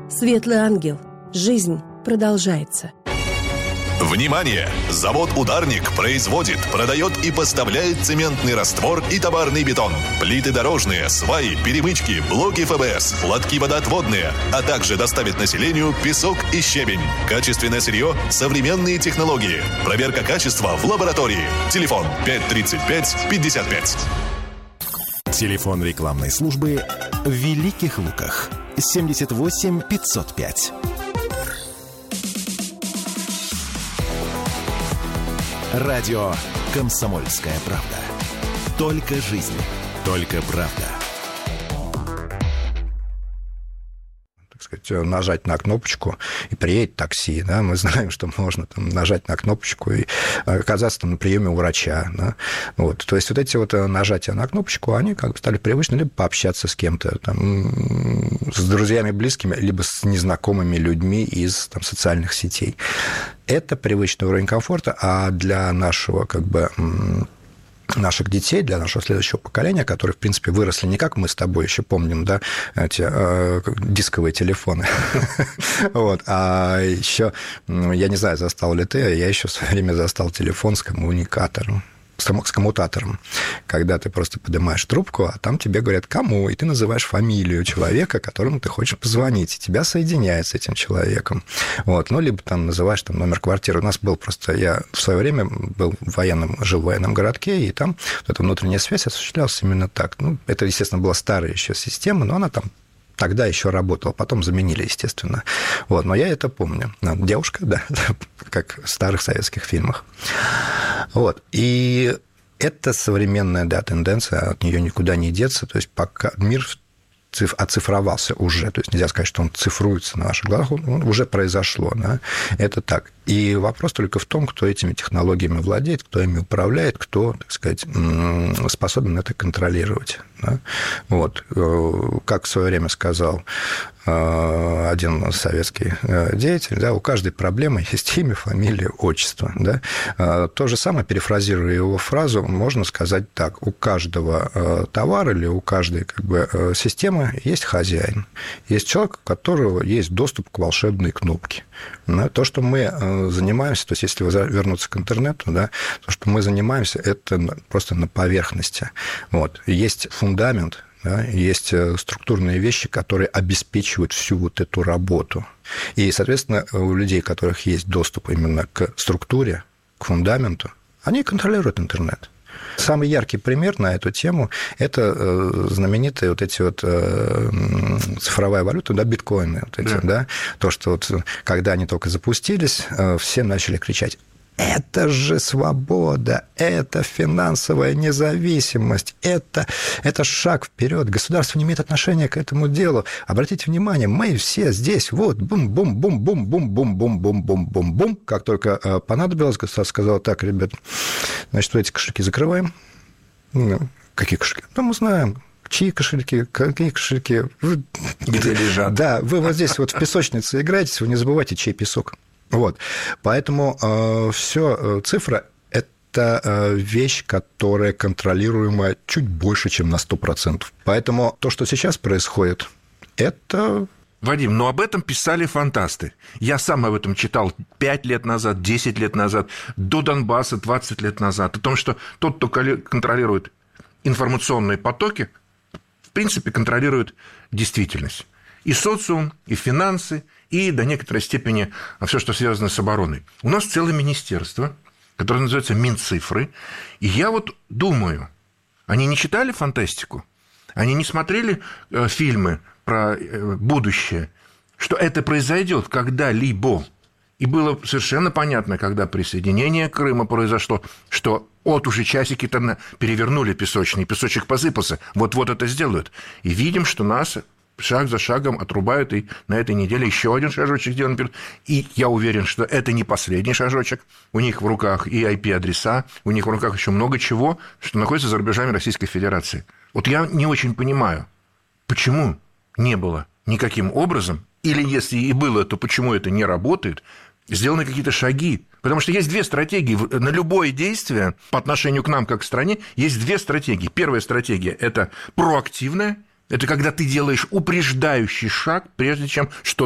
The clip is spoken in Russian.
Светлый ангел. Жизнь продолжается. Внимание! Завод «Ударник» производит, продает и поставляет цементный раствор и товарный бетон, плиты дорожные, сваи, перемычки, блоки ФБС, лотки водоотводные, а также доставит населению песок и щебень. Качественное сырье, современные технологии. Проверка качества в лаборатории. Телефон 535-55. Телефон рекламной службы в Великих Луках. 78 505. Радио «Комсомольская правда». Только жизнь, только правда. Так сказать, нажать на кнопочку, и приедет такси, да, мы знаем, что можно там нажать на кнопочку и оказаться там на приеме у врача, да? Вот, то есть вот эти вот нажатия на кнопочку, они как бы стали привычны, либо пообщаться с кем-то, там, с друзьями близкими, либо с незнакомыми людьми из там, социальных сетей. Это привычный уровень комфорта, а для нашего как бы наших детей, для нашего следующего поколения, которые, в принципе, выросли не как мы с тобой еще помним, да, эти дисковые телефоны, вот, а еще, я не знаю, застал ли ты, я еще в свое время застал телефон с коммуникатором, с коммутатором, когда ты просто поднимаешь трубку, а там тебе говорят «кому?», и ты называешь фамилию человека, которому ты хочешь позвонить, и тебя соединяют с этим человеком. Вот. Ну, либо там называешь там, номер квартиры. У нас был просто... Я в свое время жил в военном городке, и там вот эта внутренняя связь осуществлялась именно так. Ну, это, естественно, была старая еще система, но она там тогда еще работала, потом заменили, естественно. Вот, но я это помню. Девушка, да, как в старых советских фильмах. Вот, и это современная, да, тенденция, от нее никуда не деться, то есть пока мир оцифровался уже, то есть нельзя сказать, что он цифруется на наших глазах, он уже произошло, да, это так. И вопрос только в том, кто этими технологиями владеет, кто ими управляет, кто, так сказать, способен это контролировать. Да? Вот. Как в свое время сказал один советский деятель, да, у каждой проблемы есть имя, фамилия, отчество. Да? То же самое, перефразируя его фразу, можно сказать так: у каждого товара или у каждой как бы, системы есть хозяин. Есть человек, у которого есть доступ к волшебной кнопке. Да? То, что мы занимаемся, то есть если вернуться к интернету, да, то, что мы занимаемся, это просто на поверхности. Вот. Есть фундамент, да, есть структурные вещи, которые обеспечивают всю вот эту работу. И, соответственно, у людей, у которых есть доступ именно к структуре, к фундаменту, они контролируют интернет. Самый яркий пример на эту тему – это знаменитые вот эти вот цифровая валюта, да, биткоины. Вот эти, да. То, что вот, когда они только запустились, все начали кричать: это же свобода, это финансовая независимость, это шаг вперед. Государство не имеет отношения к этому делу. Обратите внимание, мы все здесь, вот, бум-бум-бум-бум-бум-бум-бум-бум-бум-бум. Как только понадобилось, государство сказало: так, ребят, значит, эти кошельки закрываем. Какие кошельки? Ну, мы знаем. Чьи кошельки, какие кошельки? Где лежат? Да, вы вот здесь вот в песочнице играетесь, вы не забывайте, чей песок. Вот. Поэтому все цифра – это вещь, которая контролируемая чуть больше, чем на 100%. Поэтому то, что сейчас происходит, это... Вадим, но об этом писали фантасты. Я сам об этом читал 5 лет назад, 10 лет назад, до Донбасса 20 лет назад. О том, что тот, кто контролирует информационные потоки, в принципе, контролирует действительность. И социум, и финансы, и до некоторой степени все, что связано с обороной. У нас целое министерство, которое называется Минцифры. И я вот думаю, они не читали фантастику? Они не смотрели фильмы про будущее, что это произойдет когда-либо? И было совершенно понятно, когда присоединение Крыма произошло, что вот уже часики-то перевернули песочный, песочек посыпался, вот-вот это сделают. И видим, что нас шаг за шагом отрубают, и на этой неделе еще один шажочек сделан. И я уверен, что это не последний шажочек. У них в руках и IP-адреса, у них в руках еще много чего, что находится за рубежами Российской Федерации. Вот я не очень понимаю, почему не было никаким образом, или если и было, то почему это не работает, сделаны какие-то шаги. Потому что есть две стратегии. На любое действие по отношению к нам, как к стране, есть две стратегии. Первая стратегия – это проактивная. Это когда ты делаешь упреждающий шаг, прежде чем что-то